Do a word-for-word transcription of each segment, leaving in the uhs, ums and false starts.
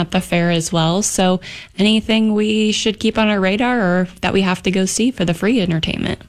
at the fair as well. So anything we should keep on our radar or that we have to go see for the free entertainment?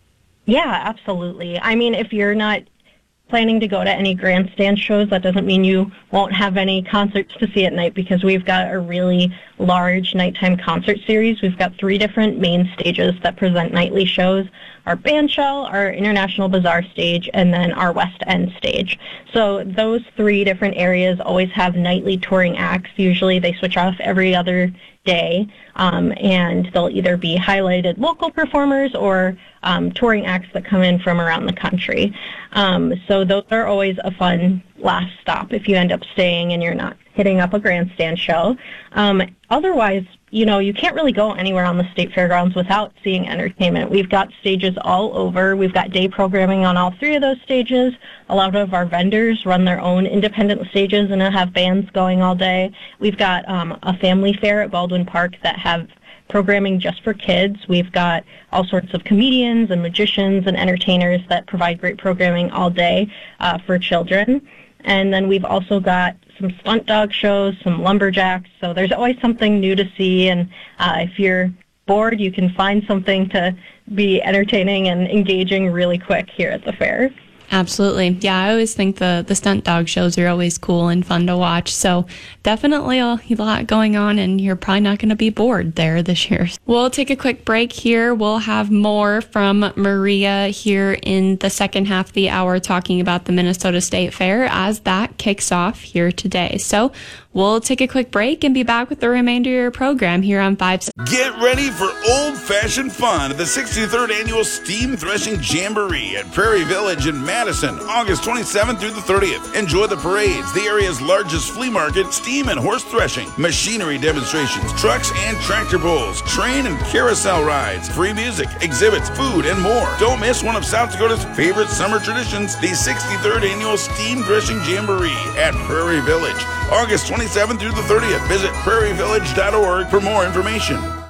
Yeah, absolutely. I mean, if you're not planning to go to any grandstand shows, that doesn't mean you won't have any concerts to see at night, because we've got a really large nighttime concert series. We've got three different main stages that present nightly shows: our bandshell, our International Bazaar stage, and then our West End stage. So those three different areas always have nightly touring acts. Usually they switch off every other day, um, and they'll either be highlighted local performers or um, touring acts that come in from around the country. Um, so those are always a fun last stop if you end up staying and you're not hitting up a grandstand show. Um, otherwise, you know, you can't really go anywhere on the state fairgrounds without seeing entertainment. We've got stages all over. We've got day programming on all three of those stages. A lot of our vendors run their own independent stages and have bands going all day. We've got um, a family fair at Baldwin Park that have programming just for kids. We've got all sorts of comedians and magicians and entertainers that provide great programming all day uh, for children. And then we've also got some stunt dog shows, some lumberjacks, so there's always something new to see, and uh, if you're bored, you can find something to be entertaining and engaging really quick here at the fair. Absolutely. Yeah, I always think the, the stunt dog shows are always cool and fun to watch. So definitely a lot going on, and you're probably not going to be bored there this year. We'll take a quick break here. We'll have more from Maria here in the second half of the hour talking about the Minnesota State Fair as that kicks off here today. So we'll take a quick break and be back with the remainder of your program here on five. Get ready for old-fashioned fun at the sixty-third Annual Steam Threshing Jamboree at Prairie Village in Madison, August twenty-seventh through the thirtieth. Enjoy the parades, the area's largest flea market, steam and horse threshing, machinery demonstrations, trucks and tractor pulls, train and carousel rides, free music, exhibits, food, and more. Don't miss one of South Dakota's favorite summer traditions, the sixty-third Annual Steam Threshing Jamboree at Prairie Village, August twenty-seventh through the thirtieth. Visit prairie village dot org for more information.